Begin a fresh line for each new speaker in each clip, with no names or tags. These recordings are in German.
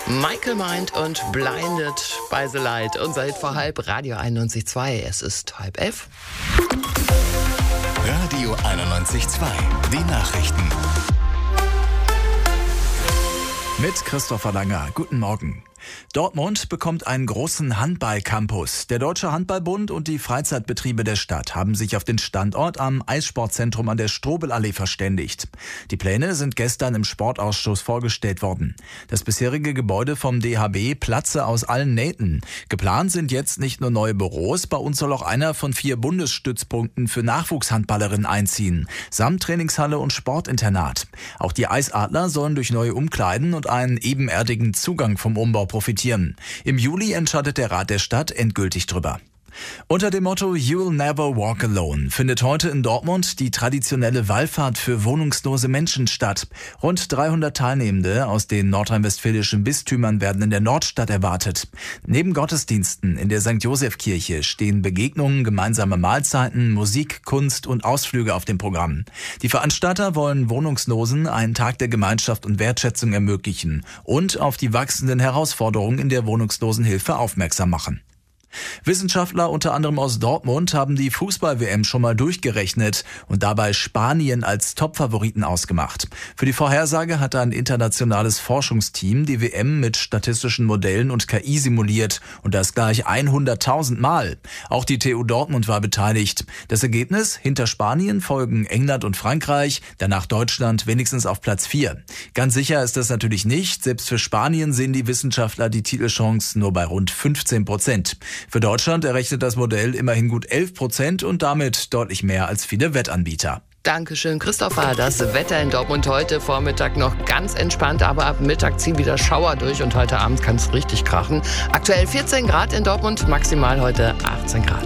Michael Mind und Blinded by the Light. Unser Hit vor halb, Radio 91.2. Es ist 10:30.
Radio 91.2. Die Nachrichten.
Mit Christopher Langer. Guten Morgen. Dortmund bekommt einen großen Handball-Campus. Der Deutsche Handballbund und die Freizeitbetriebe der Stadt haben sich auf den Standort am Eissportzentrum an der Strobelallee verständigt. Die Pläne sind gestern im Sportausschuss vorgestellt worden. Das bisherige Gebäude vom DHB platze aus allen Nähten. Geplant sind jetzt nicht nur neue Büros, bei uns soll auch einer von 4 Bundesstützpunkten für Nachwuchshandballerinnen einziehen, samt Trainingshalle und Sportinternat. Auch die Eisadler sollen durch neue Umkleiden und einen ebenerdigen Zugang vom Umbau profitieren. Im Juli entscheidet der Rat der Stadt endgültig drüber. Unter dem Motto You'll Never Walk Alone findet heute in Dortmund die traditionelle Wallfahrt für wohnungslose Menschen statt. Rund 300 Teilnehmende aus den nordrhein-westfälischen Bistümern werden in der Nordstadt erwartet. Neben Gottesdiensten in der St. Joseph-Kirche stehen Begegnungen, gemeinsame Mahlzeiten, Musik, Kunst und Ausflüge auf dem Programm. Die Veranstalter wollen Wohnungslosen einen Tag der Gemeinschaft und Wertschätzung ermöglichen und auf die wachsenden Herausforderungen in der Wohnungslosenhilfe aufmerksam machen. Wissenschaftler unter anderem aus Dortmund haben die Fußball-WM schon mal durchgerechnet und dabei Spanien als Topfavoriten ausgemacht. Für die Vorhersage hat ein internationales Forschungsteam die WM mit statistischen Modellen und KI simuliert und das gleich 100.000 Mal. Auch die TU Dortmund war beteiligt. Das Ergebnis: hinter Spanien folgen England und Frankreich, danach Deutschland wenigstens auf Platz 4. Ganz sicher ist das natürlich nicht. Selbst für Spanien sehen die Wissenschaftler die Titelchance nur bei rund 15%. Für Deutschland errechnet das Modell immerhin gut 11% und damit deutlich mehr als viele Wettanbieter.
Dankeschön, Christopher. Das Wetter in Dortmund heute Vormittag noch ganz entspannt, aber ab Mittag ziehen wieder Schauer durch und heute Abend kann es richtig krachen. Aktuell 14 Grad in Dortmund, maximal heute 18 Grad.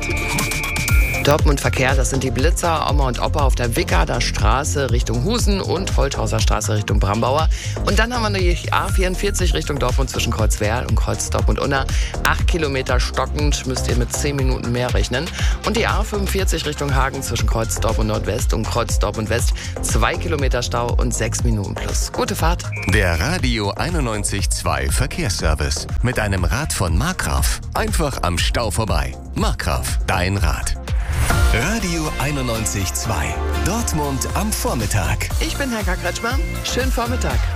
Dortmund Verkehr, das sind die Blitzer, Oma und Opa auf der Wickader Straße Richtung Husen und Holthauser Straße Richtung Brambauer. Und dann haben wir die A44 Richtung Dortmund zwischen Kreuzwerl und Kreuz Dortmund-Unna. 8 Kilometer stockend, müsst ihr mit 10 Minuten mehr rechnen. Und die A45 Richtung Hagen zwischen Kreuz Dortmund Nordwest und Kreuz Dortmund West. 2 Kilometer Stau und 6 Minuten plus. Gute Fahrt.
Der Radio 91.2 Verkehrsservice. Mit einem Rad von Markgraf. Einfach am Stau vorbei. Markgraf, dein Rad. Radio 91.2. Dortmund am Vormittag.
Ich bin Helga Kretschmer. Schönen Vormittag.